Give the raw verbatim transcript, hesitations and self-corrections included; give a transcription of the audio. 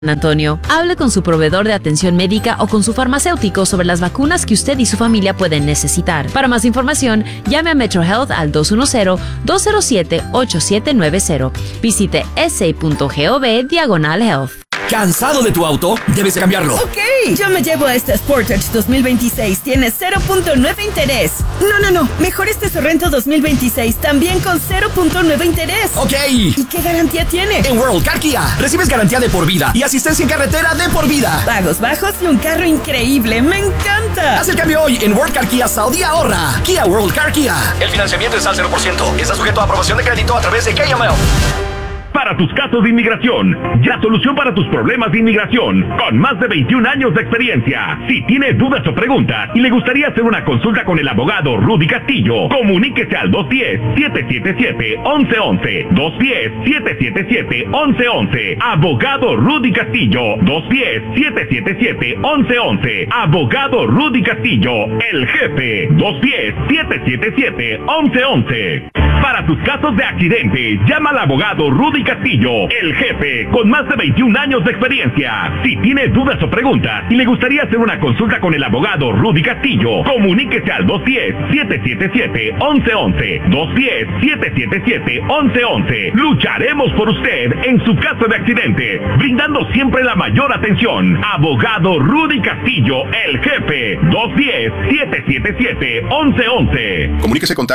Antonio, hable con su proveedor de atención médica o con su farmacéutico sobre las vacunas que usted y su familia pueden necesitar. Para más información, llame a MetroHealth al dos uno cero, dos cero siete, ocho siete nueve cero. Visite sa.gov diagonal health. ¿Cansado de tu auto? Debes cambiarlo. Ok, yo me llevo a este Sportage dos mil veintiséis. Tiene cero punto nueve interés. No, no, no. Mejor este Sorrento dos mil veintiséis. También con cero punto nueve interés. Ok. ¿Y qué garantía tiene? En World Car Kia recibes garantía de por vida y asistencia en carretera de por vida. Pagos bajos y un carro increíble. ¡Me encanta! Haz el cambio hoy en World Car Kia Saudi ahorra. Kia World Car Kia. El financiamiento es al cero por ciento. Está sujeto a aprobación de crédito a través de K M L. Para tus casos de inmigración, la solución para tus problemas de inmigración, con más de veintiún años de experiencia. Si tiene dudas o preguntas y le gustaría hacer una consulta con el abogado Rudy Castillo, comuníquese al dos uno cero, siete siete siete, once once, dos uno cero, siete siete siete, once once. Abogado Rudy Castillo, dos uno cero, siete siete siete, once once. Abogado Rudy Castillo, el jefe, dos uno cero, siete siete siete, once once. Para tus casos de accidente, llama al abogado Rudy Castillo, el jefe, con más de veintiún años de experiencia. Si tiene dudas o preguntas y le gustaría hacer una consulta con el abogado Rudy Castillo, comuníquese al dos uno cero, siete siete siete, once once, dos uno cero, siete siete siete, once once. Lucharemos por usted en su caso de accidente, brindando siempre la mayor atención. Abogado Rudy Castillo, el jefe, dos uno cero, siete siete siete, once once. Comuníquese con